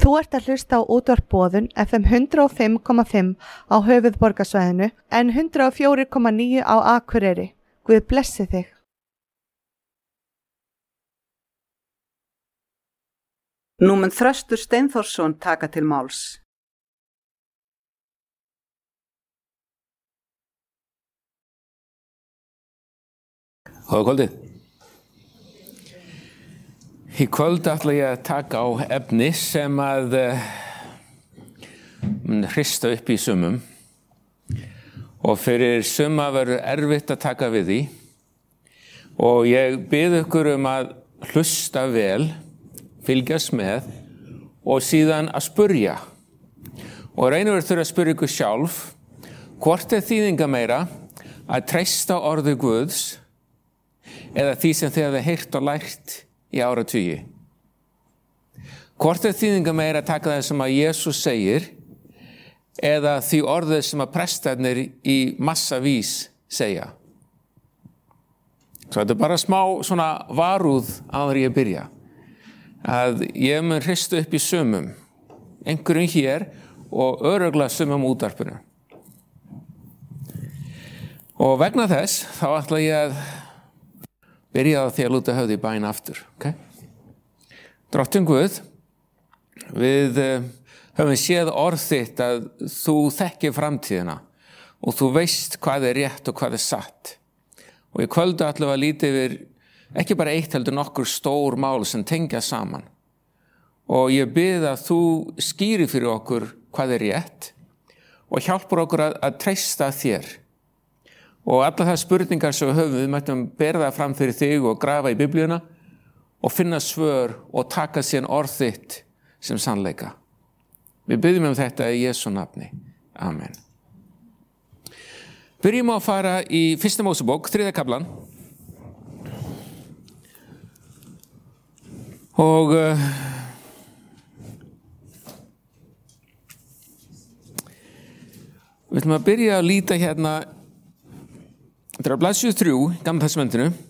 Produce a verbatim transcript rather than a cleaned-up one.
Þú ert að hlusta á útvarp Boðun F M hundrað og fimm komma fimm á höfuðborgarsvæðinu en hundrað og fjögur komma níu á Akureyri. Guð blessi þig. Nú mun Þröstur Steinþórsson taka til máls. Góða kvöldið. Í kvöld ætla ég að taka á efni sem að uh, hrista upp í sumum og fyrir suma verður erfitt að taka við því og ég bið ykkur um að hlusta vel, fylgjast með og síðan að spurja og reynir þurfa að spyrja ykkur sjálf hvort er þýðinga meira að treysta orði Guðs eða því sem þið hafið heyrt og lært í áratugi. Hvort er þýðinga meira að taka það sem að Jesús segir eða því orðið sem að prestarnir í massavís segja. Svo þetta er bara smá svona varúð áður ég byrja. Að ég mun hrista upp í sumum, einhverjum hér og örugglega sumum útvarpinu. Og vegna þess þá ætla ég að byrja á því að lúta höfði í bæn aftur. Okay? Drottinn Guð, við uh, höfum séð orð þitt að þú þekkir framtíðina og þú veist hvað er rétt og hvað er satt. Og í kvöldu ætlum við að líta yfir ekki bara eitt heldur nokkur stór mál sem tengja saman. Og ég bið að þú skýri fyrir okkur hvað er rétt og hjálpar okkur að, að treysta þér. Og alla það spurningar sem við höfum, við mættum bera það fram fyrir þig og grafa í Biblíuna og finna svör og taka síðan orð þitt sem sannleika. Við biðjum um þetta í Jesú nafni. Amen. Byrjum á að fara í fyrsta Mósebók, þriðja kaflan. Og uh, við ætlum að byrja að líta hérna. Þetta er á blaðsíðu þrjú, Gamla testamentinu.